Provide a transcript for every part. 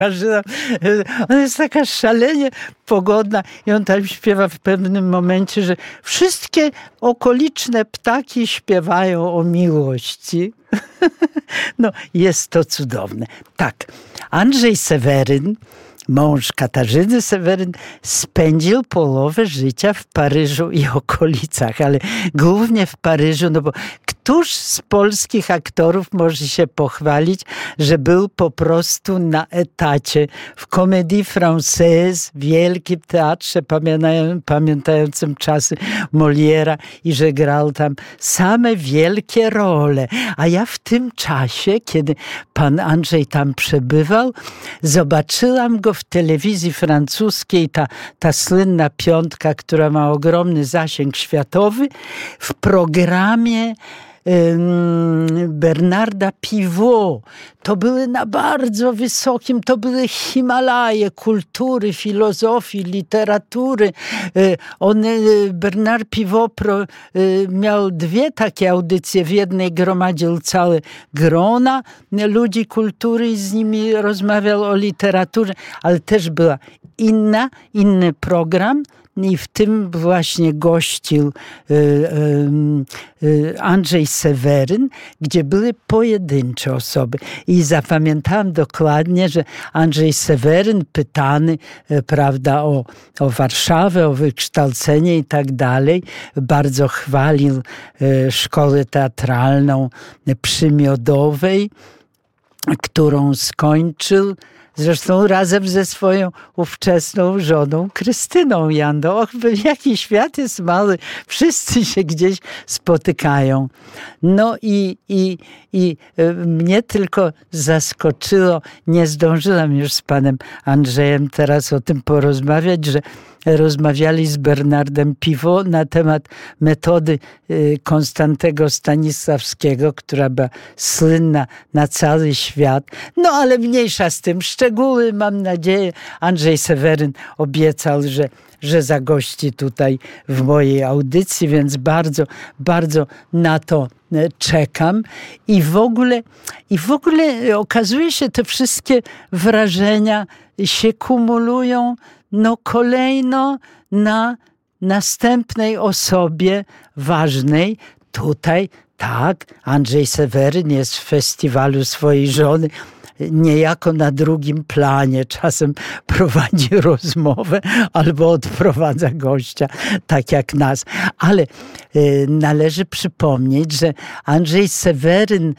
Katarzyna, ona jest taka szalenie pogodna i on tam śpiewa w pewnym momencie, że wszystkie okoliczne ptaki śpiewają o miłości. No, jest to cudowne. Tak, Andrzej Seweryn, mąż Katarzyny Seweryn, spędził połowę życia w Paryżu i okolicach, ale głównie w Paryżu, no bo któż z polskich aktorów może się pochwalić, że był po prostu na etacie w Comédie Française, wielkim teatrze pamiętającym czasy Moliera i że grał tam same wielkie role. A ja w tym czasie, kiedy pan Andrzej tam przebywał, zobaczyłam go w telewizji francuskiej, ta słynna piątka, która ma ogromny zasięg światowy, w programie Bernarda Pivot. To były na bardzo wysokim, to były Himalaje kultury, filozofii, literatury. Bernard Pivot miał dwie takie audycje. W jednej gromadził całe grona ludzi kultury i z nimi rozmawiał o literaturze, ale też była inny program. I w tym właśnie gościł Andrzej Seweryn, gdzie były pojedyncze osoby. I zapamiętałam dokładnie, że Andrzej Seweryn pytany, prawda, o Warszawę, o wykształcenie i tak dalej, bardzo chwalił szkołę teatralną przy Miodowej, którą skończył. Zresztą razem ze swoją ówczesną żoną Krystyną Jandą. Och, jaki świat jest mały. Wszyscy się gdzieś spotykają. No i mnie tylko zaskoczyło, nie zdążyłam już z panem Andrzejem teraz o tym porozmawiać, że rozmawiali z Bernardem Pivot na temat metody Konstantego Stanisławskiego, która była słynna na cały świat. No ale mniejsza z tym. Szczegóły, mam nadzieję, Andrzej Seweryn obiecał, że zagości tutaj w mojej audycji, więc bardzo, bardzo na to czekam. I w ogóle okazuje się, te wszystkie wrażenia się kumulują kolejno na następnej osobie ważnej. Tutaj, tak, Andrzej Seweryn jest w festiwalu swojej żony, niejako na drugim planie. Czasem prowadzi rozmowę albo odprowadza gościa, tak jak nas. Ale należy przypomnieć, że Andrzej Seweryn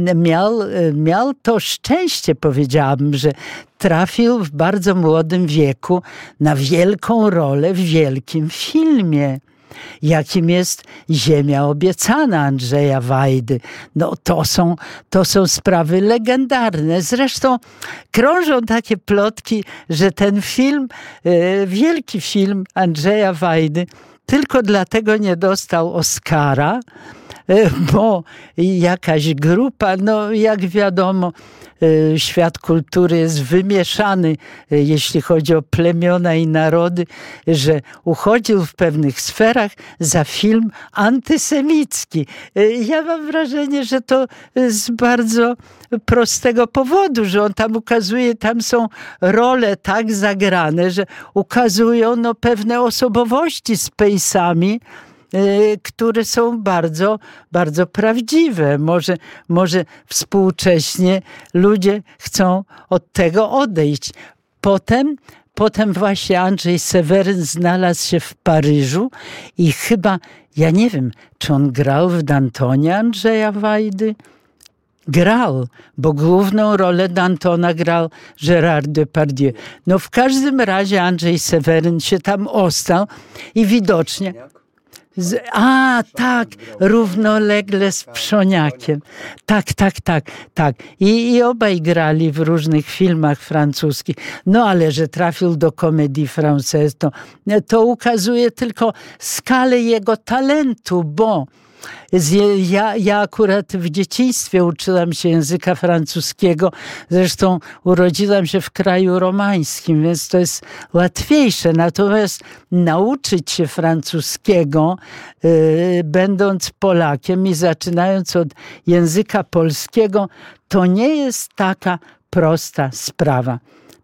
miał to szczęście, powiedziałabym, że trafił w bardzo młodym wieku na wielką rolę w wielkim filmie, jakim jest Ziemia obiecana Andrzeja Wajdy. No to są sprawy legendarne. Zresztą krążą takie plotki, że ten film, wielki film Andrzeja Wajdy, tylko dlatego nie dostał Oscara, bo jakaś grupa, no jak wiadomo, świat kultury jest wymieszany, jeśli chodzi o plemiona i narody, że uchodził w pewnych sferach za film antysemicki. Ja mam wrażenie, że to z bardzo prostego powodu, że on tam ukazuje, tam są role tak zagrane, że ukazują pewne osobowości z pejsami, które są bardzo, bardzo prawdziwe. Może współcześnie ludzie chcą od tego odejść. Potem właśnie Andrzej Seweryn znalazł się w Paryżu i chyba, ja nie wiem, czy on grał w Dantonie Andrzeja Wajdy? Grał, bo główną rolę Dantona grał Gérard Depardieu. No w każdym razie Andrzej Seweryn się tam ostał i widocznie... tak, równolegle z Przoniakiem. Tak. I obaj grali w różnych filmach francuskich. No ale że trafił do Comédie Française, to ukazuje tylko skalę jego talentu, bo ja akurat w dzieciństwie uczyłam się języka francuskiego. Zresztą urodziłam się w kraju romańskim, więc to jest łatwiejsze. Natomiast nauczyć się francuskiego, będąc Polakiem i zaczynając od języka polskiego, to nie jest taka prosta sprawa.